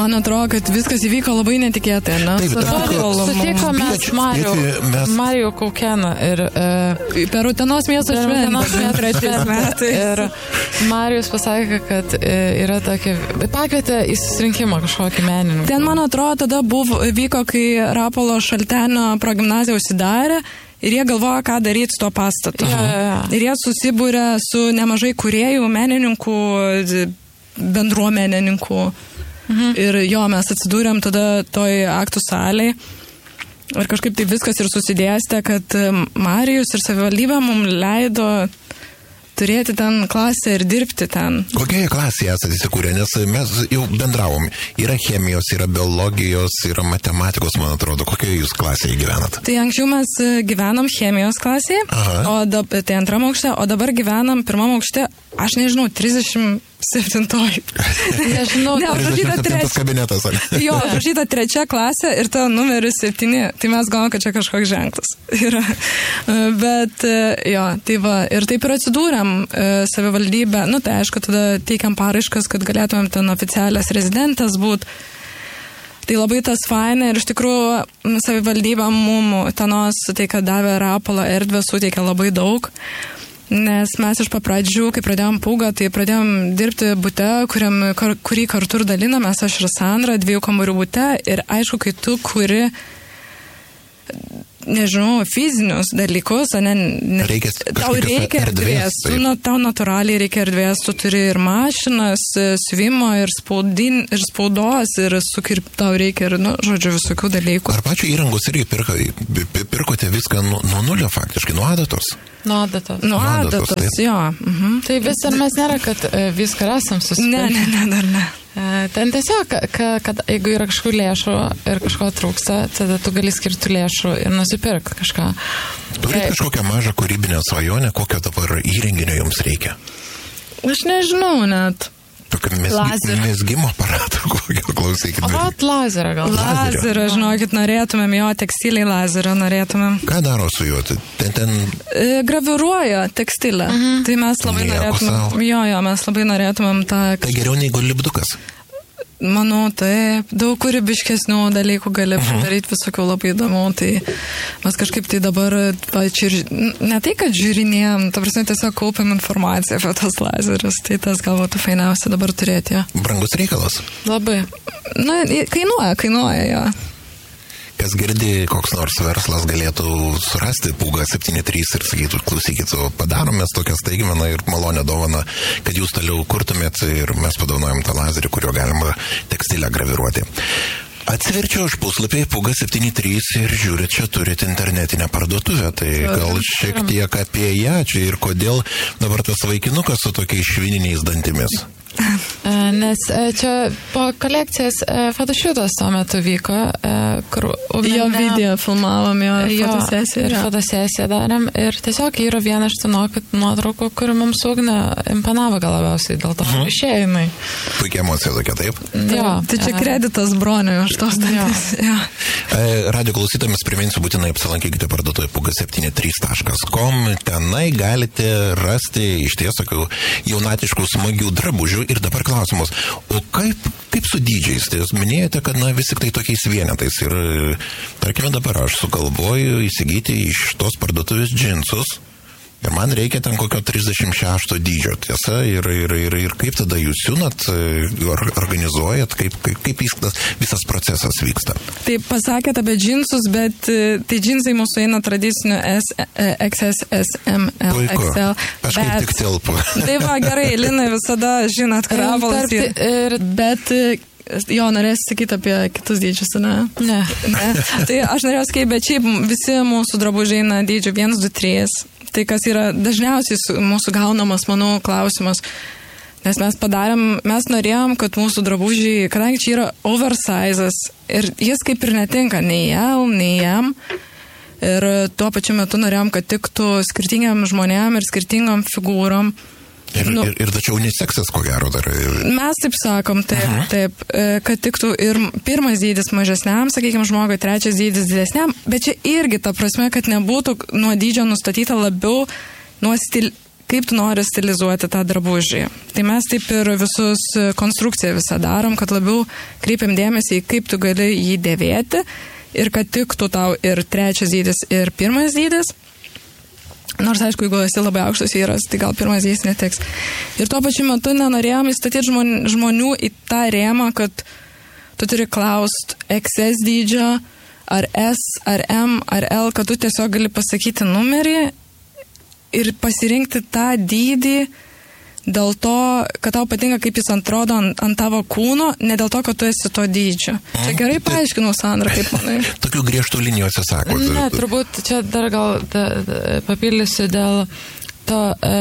Man atrodo, kad viskas įvyko labai netikėtai, ne? Sutikome Marijų Kaukeną ir per Utenos miesto šventę. Ir Marijus pasakė, kad yra tokia, pakvietė į susirinkimą kažkokį meninį. Ten, man atrodo, tada vyko, kai Rapolo Šaltenio progimnazija užsidarė ir jie galvoja, ką daryti su tuo pastatu. Ir jie susibūrė su nemažai kūrėjų, menininkų, bendruomenininkų. Ir mes atsidūrėm tada toj aktų salėj. Ir kažkaip tai viskas ir susidėstė, kad Marijus ir savivaldybė mums leido turėti ten klasę ir dirbti ten. Kokioje klasėje esate įsikūrę? Nes mes jau bendravom. Yra chemijos, yra biologijos, yra matematikos, man atrodo. Kokioje jūs klasėje gyvenat? Tai anksčiau mes gyvenam chemijos klasėje, tai antram aukšte, o dabar gyvenam pirmam aukšte, aš nežinau, 37. Nežinau, užrašyta 3. kabinetas. Jo, užrašyta 3 klasė ir ta numeris 7. Tai mes galvom, kad čia kažkoks ženklas yra. Bet tai va, ir taip ir atsidūrėm savivaldybę. Tai aišku, tada teikiam paraiškas, kad galėtumėm ten oficialias rezidentės būt. Tai labai tas faina ir iš tikrųjų savivaldybė mums tenos tai, kad davė Rapolo erdvę, suteikė labai daug. Nes mes iš papradžių, kai pradėjom Pūgą, tai pradėjom dirbti bute, kurį kartu ir dalinamės, aš ir Sandra, 2 kambarių bute. Ir aišku, kai tu kuri, nežinau, fizinius dalykus, tau reikia erdvės. Tau natūraliai reikia erdvės, tu turi ir mašinas, siuvimo, ir spaudos, ir tau reikia ir, žodžiu, visokių dalykų. Ar pačių įrangos irgi pirkote viską nuo nulio faktiškai, nuo adatos? Nuo adatos, jo. Tai vis dar mes nėra, kad viską esam susipirkę. Ne, dar ne. Ten tiesiog, kad jeigu yra kažkokių lėšų ir kažko trūksta, tada tu gali skirti lėšų ir nusipirkti kažką. Turite kažkokią mažą kūrybinę svajonę, kokio dabar įrenginio jums reikia? Aš nežinau net. Tokio mezgimo aparato, kokio klausykit. Lazerą gal. Lazerą, žinokit, norėtumėm, jo, tekstiliai lazerą norėtumėm. Ką daro su juo? Ten... Graviruoja tekstilę. Tai mes labai norėtumėm. Jo, mes labai norėtumėm tą... Tai geriau negu lipdukas. Manau, taip, daug kūrybiškesnių dalykų gali padaryti, visokių labai įdomu, tai mes kažkaip tai dabar, ne tai, kad žiūrinėjom, ta prasme tiesiog kaupiam informaciją apie tos lazerius, tai tas gal būtų fainiausia dabar turėti jo. Brangus reikalas? Labai. Kainuoja, jo. Kas girdi, koks nors verslas galėtų surasti Pūgą 73 ir sakytų, klausykit, padaromės tokią staigmeną ir malonę dovaną, kad jūs toliau kurtumėt ir mes padovanojam tą lazerį, kurio galima tekstilę graviruoti. Atsiverčiau už puslapį Pūga 73 ir žiūrit, čia turit internetinę parduotuvę, tai gal šiek tiek apie ją čia ir kodėl dabar tas vaikinukas su tokiais švininiais dantimis. Nes čia po kolekcijas fotošiutas tuo metu vyko, kur jo video filmavom, jo fotosesiją. Ir fotosesiją darėm. Ir tiesiog yra viena iš tų nuotraukų, kuri mums Ugnė imponavo gal labiausiai, dėl to išėjo jinai. Puikia emocija tokia, taip? Jo. Tai čia kreditas broniui už tos dantis. Radio klausytojams priminsiu, būtinai apsilankykite parduotuvėje puga73.com. Tenai galite rasti iš ties tokių jaunatiškų smagių drabužių. Ir dabar klausimus, o kaip su dydžiais? Tai jūs minėjote, kad vis tik tai tokiais vienetais. Ir tarkime dabar aš sugalvoju įsigyti iš tos parduotuvės džinsus. Ir man reikia ten kokio 36 dydžio, tiesa, ir kaip tada jūs siūnat, organizuojat, kaip visas procesas vyksta? Tai pasakėt apie džinsus, bet tai džinsai mūsų eina tradiciniu XS, SM, XL. Aš kaip tik telpu. Tai va, gerai, Lina, visada žinot, kur Rapolas yra. Bet... Jo, norėsiu sakyti apie kitus dydžius, ne? Ne. Tai aš norėjau sakyti, bet šiaip visi mūsų drabužiai eina dydžio 1, 2, 3. Tai kas yra dažniausiai mūsų gaunamas, manau, klausimas. Nes mes norėjom, kad mūsų drabužiai, kadangi čia yra oversizas ir jis kaip ir netinka nei L, nei M. Ir tuo pačiu metu norėjom, kad tiktų skirtingiam žmonėm ir skirtingam figūrom. Ir tačiau uniseksas, ko gero, dar. Mes taip sakom, taip, kad tiktų ir pirmas dydis mažesniam, sakykime, žmogui, trečias dydis didesniam, bet čia irgi ta prasme, kad nebūtų nuo dydžio nustatyta labiau nuo kaip tu nori stilizuoti tą drabužį. Tai mes taip ir visus konstrukciją visą darom, kad labiau kreipiam dėmesį į kaip tu gali jį dėvėti ir kad tiktų tau ir 3 dydis, ir 1 dydis. Nors, aišku, jeigu esi labai aukštas vyras, tai gal 1 dydis netiks. Ir tuo pačiu metu nenorėjom įstatyti žmonių į tą rėmą, kad tu turi klaust XS dydžio, ar S, ar M, ar L, kad tu tiesiog gali pasakyti numerį ir pasirinkti tą dydį dėl to, kad tau patinka, kaip jis atrodo ant tavo kūno, ne dėl to, kad tu esi to dydžio. Čia gerai paaiškinau, Sandra, kaip manai. Tokių griežtų linijų atsisako. Ne, turbūt čia dar gal papildysiu dėl to,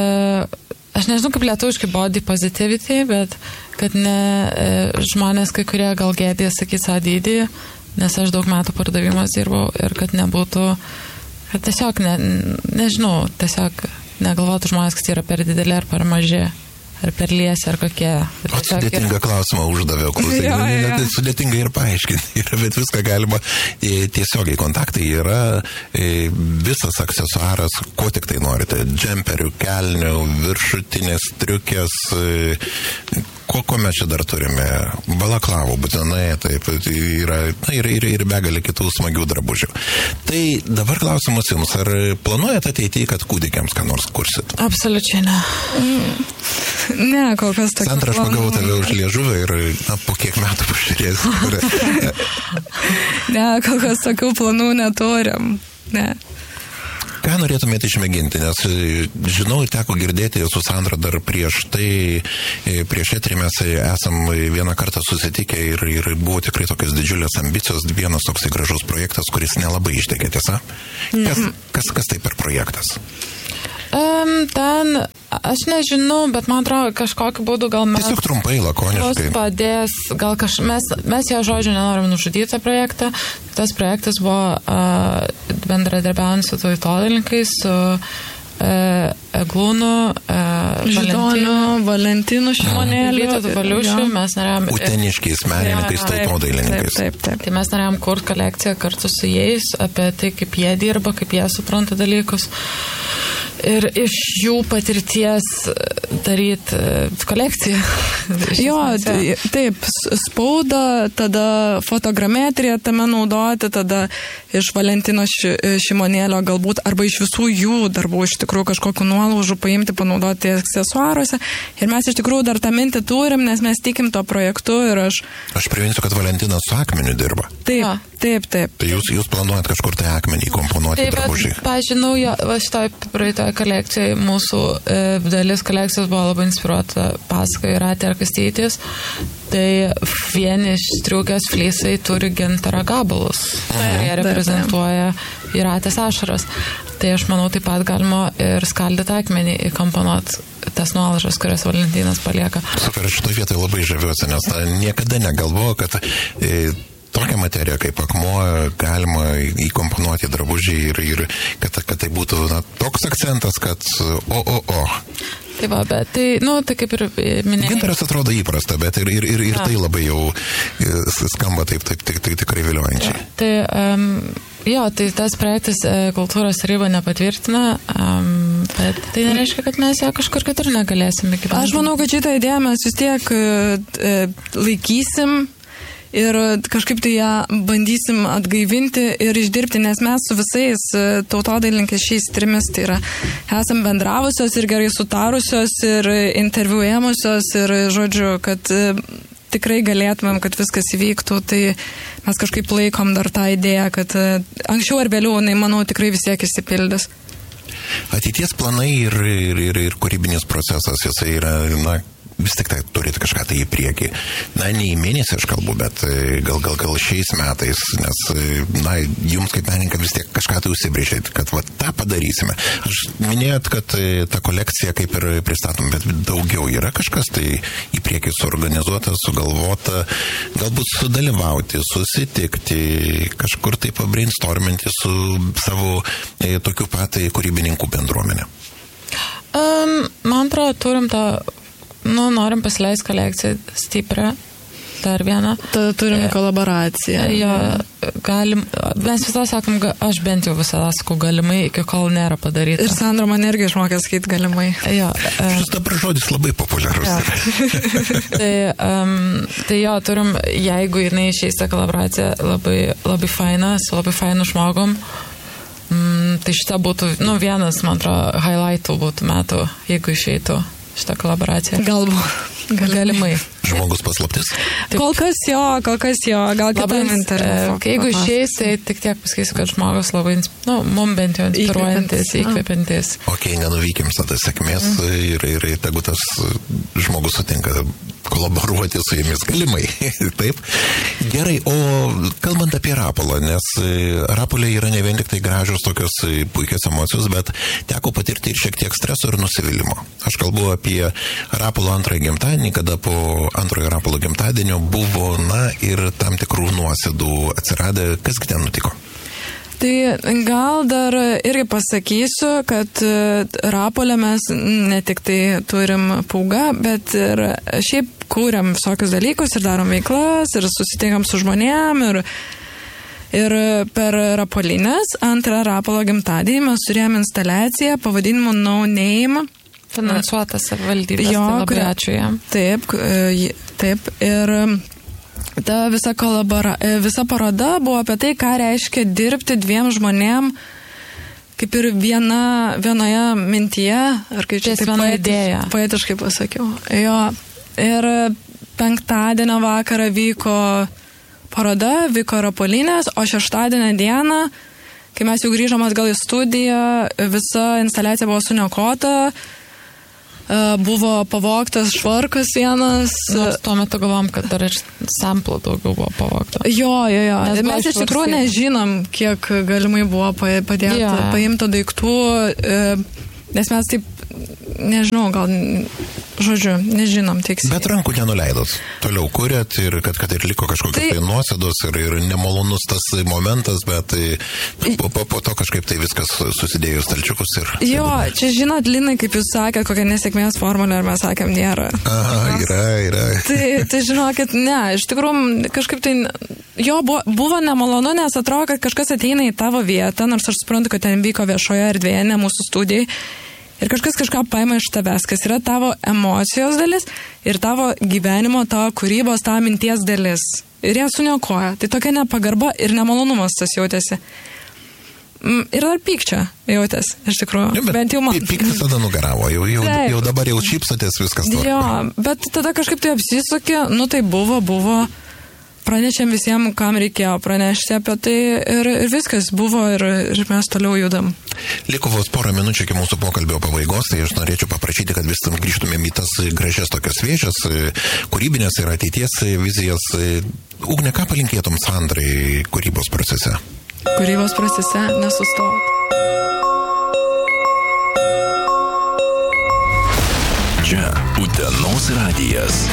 aš nežinau kaip lietuviškai body positivity, bet kad ne žmonės, kai kurie gal gėdė sakyti savo dydį, nes aš daug metų pardavimas dirbau ir kad nebūtų, kad tiesiog, nežinau, tiesiog negalvotų žmonės, kad yra per didelė ar per maži, ar per liesi, ar kokie. Sudėtingą klausimą uždaviau, klausimą. Tai sudėtinga ir paaiškinti, bet viską galima tiesiogiai. Kontaktai yra visas aksesuaras, ko tik tai norite. Džemperių, kelnių, viršutinės striukės, ko mes čia dar turime? Balaklavų, būtinai, taip, yra ir begalė kitų smagių drabužių. Tai dabar klausimas jums, ar planuojate ateityje, kad kūdikiams ką nors kursit? Absoliučiai ne. Ne, kol kas tokia. Sandra, aš pagavau tave už liežuvę ir po kiek metų pažiūrėsiu. Ne, kol kas tokių planų neturim. Ne. Ką norėtumėte išmėginti, nes žinau, teko girdėti su Sandra dar prieš tai, prieš eterį mes esam vieną kartą susitikę ir buvo tikrai tokios didžiulės ambicijos, vienas toksai gražus projektas, kuris nelabai ištekė, tiesa? Kas tai per projektas? Ten, aš nežinau, bet man atrodo, kažkokiu būdu gal mes... Tiesiog trumpai, lakoniškai. Padės, gal mes jo žodžiu nenorim nužudyti tą projektą. Tas projektas buvo bendradarbiaujant su tautodalininkais, su Eglūnu, Židoniu, Valentinu Šimonėliu. Vytautu Valiušiu, mes norėjom... Uteniškiais menininkais, tautodailininkais. Taip. Tai mes norėjom kurti kolekciją kartu su jais apie tai, kaip jie dirba, kaip jie supranta dalykus. Ir iš jų patirties daryti kolekciją. Jo, taip, spaudą, tada fotogrametriją tame naudoti, tada iš Valentino Šimonėlio galbūt, arba iš visų jų darbų iš tikrųjų kažkokiu nuolaužu paimti, panaudoti aksesuaruose. Ir mes iš tikrųjų dar tą mintį turim, nes mes tikim to projektu ir aš... Aš priminsiu, kad Valentinas su akmeniu dirba. Taip. Tai jūs planuojat kažkur tai akmenį komponuoti drabužiai? Taip, pažinau, šitoj praeitoje kolekcijoje mūsų dalis kolekcijos buvo labai inspiruota pasaka Jūratė ir Kastytis. Tai vieni iš striukės flysai turi gintaro gabalus. Jie reprezentuoja Jūratės ašaras. Tai aš manau, taip pat galima ir skaldyti akmenį, įkomponuoti tas nuolaužas, kurias Valentinas palieka. Super, šitoje vietoje labai žaviuosi, nes niekada negalvoju, kad tokią materiją kaip akmuo galima įkomponuoti drabužį ir kad tai būtų toks akcentas, kad Tai va, bet tai kaip ir minėjau. Gintaras atrodo įprasta, bet ir tai labai jau skamba taip tikrai viliojančiai. Tai tas projektas kultūros taryba nepatvirtina, bet tai nereiškia, kad mes ją kažkur kitur negalėsime gyventi. Aš manau, kad šitą idėją mes vis tiek laikysim ir kažkaip tai ją bandysim atgaivinti ir išdirbti, nes mes su visais tautodailininkais šiais 3, tai yra, esam bendravusios ir gerai sutarusios ir interviuėmusios ir, žodžiu, kad tikrai galėtumėm, kad viskas įvyktų, tai mes kažkaip laikom dar tą idėją, kad anksčiau ar vėliau, manau, tikrai vis tiek išsipildys. Ateities planai ir kūrybinis procesas, jisai yra, vis tik tai turite kažką tai į priekį. Ne į mėnesį aš kalbu, bet gal šiais metais, nes, jums kaip menininkai vis tiek kažką tai užsibrėžėt, kad tą padarysime. Aš minėjot, kad ta kolekcija kaip ir pristatom, bet daugiau yra kažkas tai į priekį suorganizuota, sugalvota, galbūt sudalyvauti, susitikti, kažkur tai pabrainstorminti su savo tokiu pat kūrybininkų bendruomenė. Man atrodo, turim tą norim pasileisti kolekciją stiprią dar vieną. Tada turim kolaboraciją. Jo, mes visą sakom, aš bent jau visą sakau galimai, iki kol nėra padaryta. Ir Sandra man irgi išmokė sakyti galimai. Jo. Šis dabar žodis labai populiarus. Tai jo, turim, jeigu jinai išeis tą kolaboraciją, labai faina, su labai fainu žmogum. Tai šitą būtų, vienas, man atrodo, highlightų būtų metų, jeigu išeitų šitą kolaboraciją. Galbūt. Galimai. Žmogus paslaptis. Kol kas jo, gal kitam internetu. Jeigu išeis, tai tik tiek pasakysiu, kad žmogas labai, mum bent jau inspiruojantis, įkvepiantis. Ok, nenuvykim tada sėkmės ir tegu tas žmogus sutinka kolaboruoti su jumis galimai. Taip. Gerai, o kalbant apie Rapolą, nes Rapolė yra ne vien tik tai gražios tokios puikios emocijos, bet teko patirti ir šiek tiek streso ir nusivylimo. Aš kalbu apie Rapolo antrąjį gimtadienį, kada po antrojo Rapolo gimtadienio buvo, ir tam tikrų nuosėdų atsiradę. Kasgi ten nutiko? Tai gal dar irgi pasakysiu, kad Rapolė mes ne tik tai turim Pūgą, bet ir šiaip kūrėm visokius dalykus ir darom veiklas ir susitinkam su žmonėm ir per Rapolinės antrą Rapolo gimtadienį mes turėjom instaliaciją pavadinimu No Name. Finansuotas savivaldybės, tai labai ačiū jam. Taip. Ir ta visa paroda buvo apie tai, ką reiškia dirbti dviem žmonėm, kaip ir vienoje mintyje, ar kaip čia poetiškai pasakiau. Jo. Ir penktadienio vakarą vyko paroda, vyko Rapolinės, o šeštadienio dieną, kai mes jau grįžom atgal į studiją, visa instaliacija buvo suniokota, buvo pavogtas švarkas vienas. Tuo metu galvom, kad dar ir samplų daugiau buvo pavogta. Jo. Mes iš tikrųjų nežinom, kiek galimai buvo padėta paimta daiktų, nes mes taip, nežinau, nežinom tiksliai. Bet rankų nenuleidot. Toliau kuriat ir kad ir liko kažkokios tai nuosėdos ir nemalonus tas momentas, bet po to kažkaip tai viskas susidėjo stalčiukus ir... Jo, čia žinot, Linai, kaip jūs sakėt, kokia nesėkmės formulė, ar mes sakėm, nėra. Aha, yra. Tai žinokit, ne, iš tikrųjų kažkaip tai... Jo, buvo nemalonu, nes atrodo, kad kažkas ateina į tavo vietą, nors aš suprantu, kad ten vyko viešoje erdvėje, ne mūsų studijai. Ir kažkas kažką paima iš tavęs, kas yra tavo emocijos dalis ir tavo gyvenimo, tavo kūrybos, tavo minties dalis. Ir jie suniokoja. Tai tokia nepagarba ir nemalonumas tas jautėsi. Ir dar pykčia jautėsi, iš tikrųjų. Bent jau man. Pyktis tada nugaravo. Jau dabar jau šypsotės, viskas tvarko. Jo, bet tada kažkaip tai apsisukė, tai buvo. Pranešėm visiems, kam reikėjo pranešti apie tai ir viskas buvo ir mes toliau judam. Liko vos porą minučių iki mūsų pokalbio pabaigos, tai aš norėčiau paprašyti, kad vis tam grįžtumėm į tas gražias tokias viešias, kūrybinės ir ateities vizijas. Ugne, ką palinkėtum Sandrai kūrybos procese? Kūrybos procese nesustoti. Čia Utenos radijas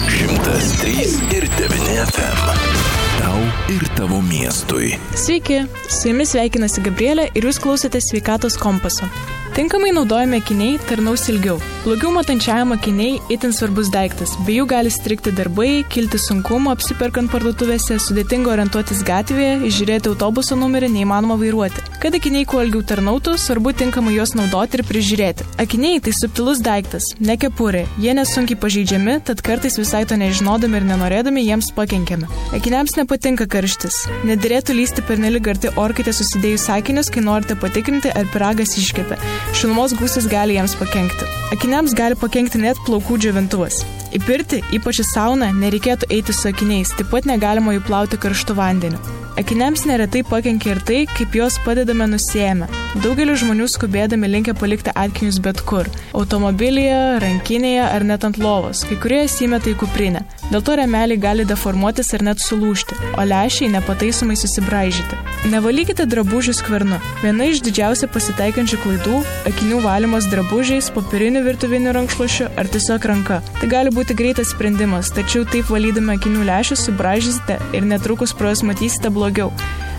103.9 FM. Tau ir tavo miestui. Sveiki, su jumis sveikinasi Gabrielė ir jūs klausotės Sveikatos kompaso. Tinkamai naudojami akiniai tarnaus ilgiau. Blogiau matančiajam akiniai itin svarbus daiktas, bei jų gali strigti darbai, kilti sunkumų apsiperkant parduotuvėse, sudėtinga orientuotis gatvėje, išžiūrėti autobuso numerį, neįmanoma vairuoti. Kad akiniai kuo ilgiau tarnautų, svarbu tinkamai juos naudoti ir prižiūrėti. Akiniai tai subtilus daiktas, ne kepurė, jie nesunkiai pažeidžiami, tad kartais visai to nežinodami ir nenorėdami jiems pakenkiame. Akiniams nepatinka karštis. Nederėtų lysti pernelyg arti orkaitę susidėjus sakinius, kai norite patikrinti, ar pyragas iškepė. Šilumos gūsis gali jiems pakenkti. Akiniams gali pakenkti net plaukų džiovintuvas. Į pirtį, ypač į sauną, nereikėtų eiti su akiniais, taip pat negalima jų plauti karštu vandeniu. Akiniams neretai pakenkia ir tai, kaip juos padedame nusiėmę. Daugelis žmonių skubėdami linkę palikti akinius bet kur – automobilyje, rankinėje ar net ant lovos, kai kurie įmeta į kuprinę. Dėl to rėmeliai gali deformuotis ar net sulūžti, o lęšiai nepataisomai susibraižyti. Nevalykite drabužių skvernu. Viena iš didžiausiai pasitaikančių klaidų – akinių valymas drabužiais, popieriniu virtuviniu rankšluošiu ar tiesiog ranka. Tai gali būti greitas sprendimas, tačiau taip valydami akinių lęšius subraižysite ir netrukus pro juos matysite blogiau.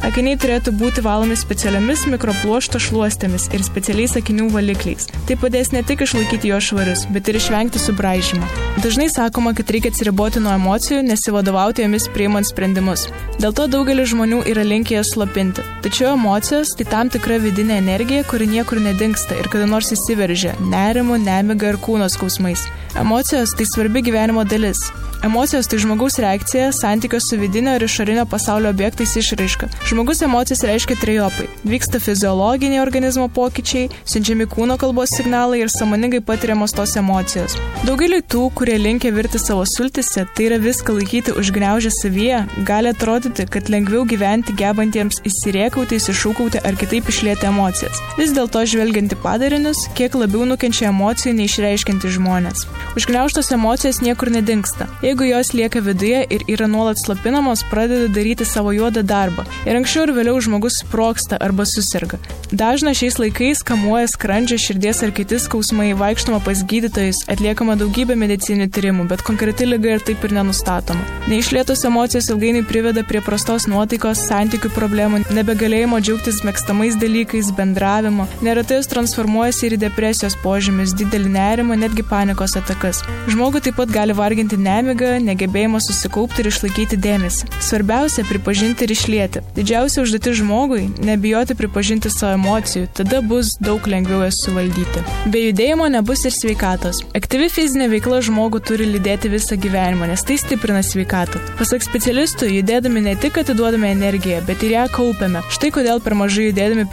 Akiniai turėtų būti valomi specialiomis mikropluošto šluostėmis ir specialiais akinių valikliais. Tai padės ne tik išlaikyti jo švarius, bet ir išvengti subraižymo. Dažnai sakoma, kad reikia atsiriboti nuo emocijų, nesivadovauti jomis priimant sprendimus. Dėl to daugelis žmonių yra linkę jas slopinti. Tačiau emocijos tai tam tikra vidinė energija, kuri niekur nedingsta ir kada nors įsiveržia nerimu, nemiga ir kūno skausmais. Emocijos tai svarbi gyvenimo dalis. Emocijos tai žmogaus reakcija, santykio su vidinio ir išorinio pasaulio objektais išraiška. Žmogus emocijas reiškia trejopai. Vyksta fiziologiniai organizmo pokyčiai, siunčiami kūno kalbos signalai ir sąmoningai patiriamos tos emocijos. Daugeliui tų, kurie linkę virti savo sultise, tai yra viską laikyti užgniaužę savyje, gali atrodyti, kad lengviau gyventi gebantiems įsirėkauti, įsišūkauti ar kitaip išlieti emocijas. Vis dėlto žvelgiant į padarinius, kiek labiau nukenčia emocijų neišreiškianti žmonės. Užgniaužtos emocijos niekur nedingsta. Jeigu jos lieka viduje ir yra nuolat slopinamos, pradeda daryti savo juodą darbą. Ir anksčiau ir vėliau žmogus sprogsta arba susirga. Dažna šiais laikais kamuoja skrandžio, širdies ar kiti skausmai, vaikštama pas gydytojus, atliekama daugybė medicininių tyrimų, bet konkreti liga ir taip ir nenustatoma. Neišlietos emocijos ilgainiui priveda prie prastos nuotaikos, santykių problemų, nebegalėjimo džiaugtis mėgstamais dalykais, bendravimo. Neretai jos transformuojasi ir į depresijos požymius, didelį nerimą, netgi panikos atakas. Žmogų taip pat gali varginti nemiga, negebėjimas susikaupti ir išlaikyti dėmesį. Svarbiausia – pripažinti ir išlieti. Didžiausia užduotis žmogui – nebijoti pripažinti savo emocijų, tada bus daug lengviau jas suvaldyti. Be judėjimo nebus ir sveikatos. Aktyvi fizinė veikla žmogų turi lydėti visą gyvenimą, nes tai stiprina sveikatą. Pasak specialistų, judėdami ne tik atiduodame energiją, bet ir ją kaupiame. Štai kodėl per mažai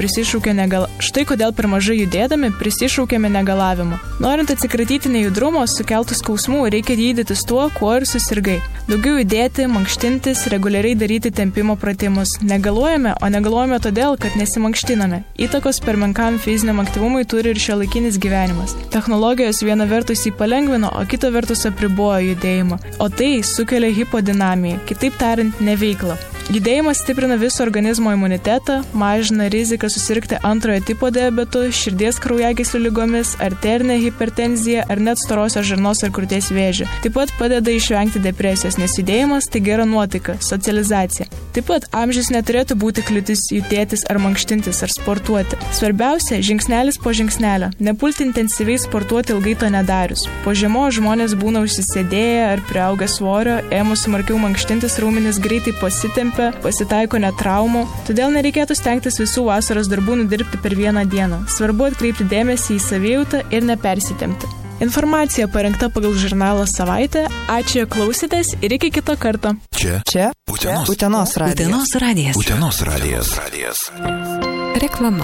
prisišaukėme negalavimą. Norint atsikratyti nejudrumo, sukeltų skausmų, reikia gydytis tuo, kuo ir susirgai. Daugiau judėti, mankštintis, reguliariai daryti tempimo pratimus. Negaluojame, o negaluojame todėl, kad nesimankštiname. Įtakos per menkam fiziniam aktyvumui turi ir šiuolaikinis gyvenimas. Technologijos viena vertus jį palengvino, o kita vertus apribojo judėjimą. O tai sukelia hipodinamiją, kitaip tariant, neveiklą. Judėjimas stiprina viso organizmo imunitetą, mažina riziką susirgti antrojo tipo diabetu, širdies kraujagyslių ligomis, arterinė hipertenzija ar net storosios žarnos ar krūties vėžį. Taip pat padeda išvengti depresijos, nes judėjimas tai gera nuotaika, socializacija. Taip pat amžius neturėtų būti kliūtis judėtis ar mankštintis ar sportuoti. Svarbiausia, žingsnelis po žingsnelio. Nepulti intensyviai sportuoti ilgai to nedarius. Po žiemos žmonės būna užsisėdėję ar priaugę svorio, ėmus smarkiau mankštintis, raumenys greitai pasitempia, pasitaiko net traumų, todėl nereikėtų stengtis visų vasaros darbų nudirbti per vieną dieną. Svarbu atkreipti dėmesį į savijautą ir nepersitempti. Informacija parengta pagal žurnalą Savaitė. Ačiū, klausėtės ir iki kito karto. Čia Utenos radijas. Utenos radijas. Reklama.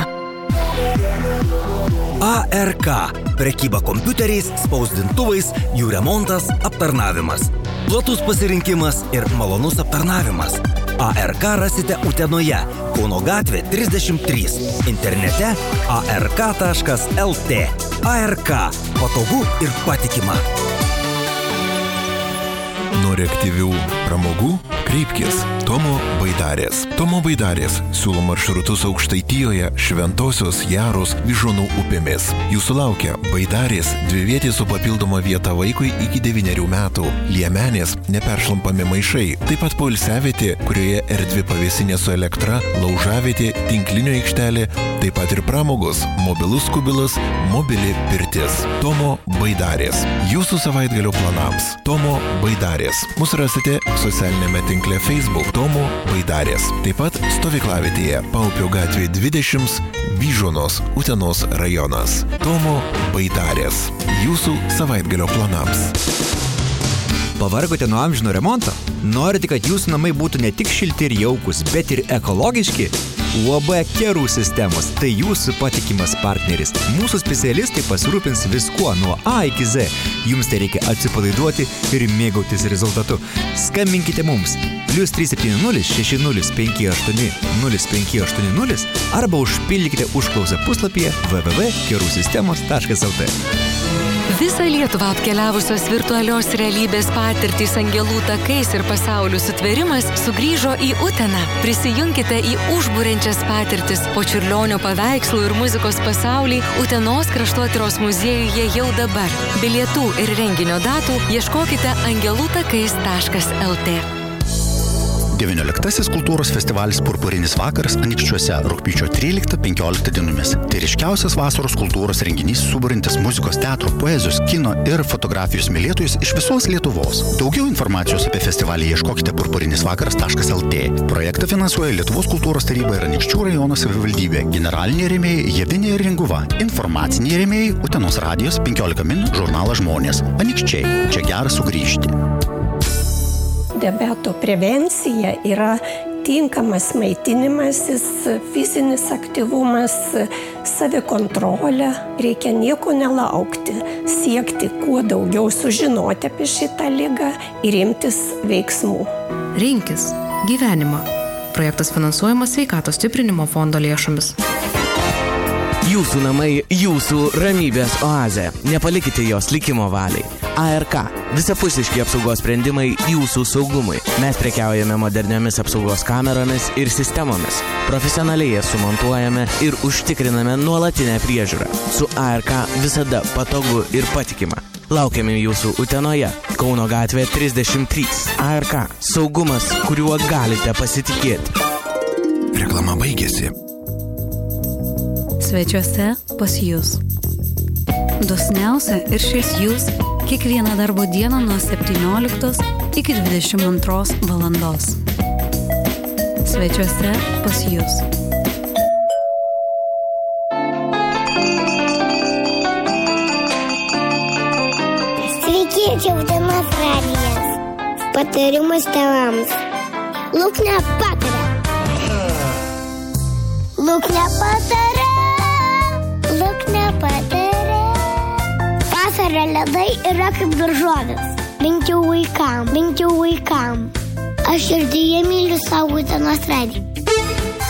ARK. Prekyba kompiuteriais, spausdintuvais, jų remontas, aptarnavimas. Platus pasirinkimas ir malonus aptarnavimas. ARK rasite Utenoje, Kauno gatvė 33, internete ark.lt. ARK. Patogu ir patikima. Nori aktyvių pramogų? Kreipkis Tomo Baidarės. Tomo Baidarės siūlo maršrutus Aukštaitijoje, Šventosios, Jaros, Vyžuonų upėmis. Jūsų laukia Baidarės, dvivietė su papildoma vieta vaikui iki 9 metų, liemenės, neperšlampami maišai, taip pat poilsiavietė, kurioje erdvi pavėsinė su elektra, laužavietė, tinklinio aikštelė, taip pat ir pramogos, mobilus kubilas, mobili pirtis. Tomo Baidarės. Jūsų savaitgalio planams. Tomo Baidarės. Mus rasite socialinėme tinkle Facebook Tomo Baidarės. Taip pat stovyklavietėje Paupio gatvė 20, Vyžuonos, Utenos rajonas. Tomo Baidarės. Jūsų savaitgalio planams. Pavargote nuo amžino remonto? Norite, kad jūsų namai būtų ne tik šilti ir jaukus, bet ir ekologiški? UAB Kerų sistemos – tai jūsų patikimas partneris. Mūsų specialistai pasirūpins viskuo nuo A iki Z. Jums tai reikia atsipalaiduoti ir mėgautis rezultatu. Skambinkite mums +370 6058 0580 arba užpildykite užklausą puslapyje www.kerusistemos.lt. Visą Lietuvą apkeliavusios virtualios realybės patirtys angelų takais ir pasaulių sutvėrimas sugrįžo į Uteną. Prisijunkite į užburiančias patirtis po Čiurlionio paveikslų ir muzikos pasaulį Utenos kraštotyros muziejuje jau dabar. Bilietų ir renginio datų ieškokite angelutakais.lt. 19 kultūros festivalis Purpurinis vakaras Anykščiuose rugpjūčio 13-15 dienomis. Tai ryškiausias vasaros kultūros renginys suburintis muzikos, teatro, poezijos, kino ir fotografijos mylėtojus iš visos Lietuvos. Daugiau informacijos apie festivalį ieškokite purpurinisvakaras.lt. Projektą finansuoja Lietuvos kultūros taryba ir Anykščių rajono savivaldybė. Generaliniai rėmėjai Javinė ir Ringuva. Informaciniai rėmėjai Utenos radijos 15 min žurnalas Žmonės. Anykščiai, čia gera sugrįžti. Diabeto prevencija yra tinkamas maitinimasis, fizinis aktyvumas, savikontrolė. Reikia nieko nelaukti, siekti kuo daugiau sužinoti apie šitą ligą ir imtis veiksmų. Rinkis gyvenimą. Projektas finansuojamas Sveikatos stiprinimo fondo lėšomis. Jūsų namai, jūsų ramybės oazė. Nepalikite jos likimo valiai. ARK. Visapusiški apsaugos sprendimai jūsų saugumui. Mes prekiaujame moderniomis apsaugos kameromis ir sistemomis. Profesionaliai jas sumontuojame ir užtikriname nuolatinę priežiūrą. Su ARK visada patogu ir patikima. Laukiame jūsų Utenoje, Kauno gatvė 33. ARK. Saugumas, kuriuo galite pasitikėti. Reklama baigėsi. Svečiuose pas jūs. Dosniausia ir šiais jūs kiekvieną darbo dieną nuo 17 iki 22 valandos. Svečiuose pas jūs. Sveiki, čia Utenos radijas. Patarimas tėvams. Luknė pataria. Luknė pataria. Luknė pataria. Vasarą ledai yra kaip daržovės. Bent jau vaikam. Aš širdyje myliu savo Utenos radiją.